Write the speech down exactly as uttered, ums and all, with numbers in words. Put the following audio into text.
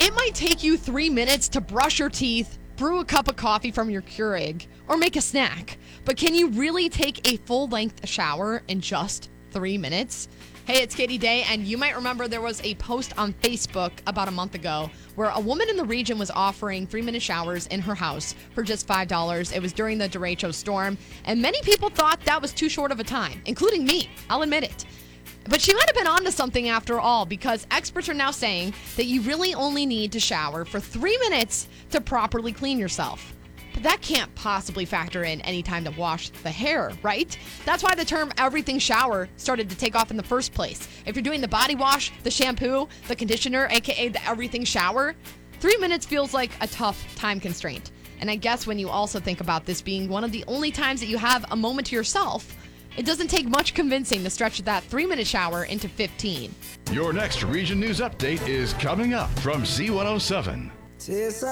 It might take you three minutes to brush your teeth, brew a cup of coffee from your Keurig, or make a snack. But can you really take a full-length shower in just three minutes? Hey, it's Katie Day, and you might remember there was a post on Facebook about a month ago where a woman in the region was offering three-minute showers in her house for just five dollars. It was during the derecho storm, and many people thought that was too short of a time, including me. I'll admit it. But she might have been onto something after all, because experts are now saying that you really only need to shower for three minutes to properly clean yourself. But that can't possibly factor in any time to wash the hair, right? That's why the term everything shower started to take off in the first place. If you're doing the body wash, the shampoo, the conditioner, aka the everything shower, three minutes feels like a tough time constraint. And I guess when you also think about this being one of the only times that you have a moment to yourself, it doesn't take much convincing to stretch that three-minute shower into fifteen. Your next Region News Update is coming up from Z one oh seven.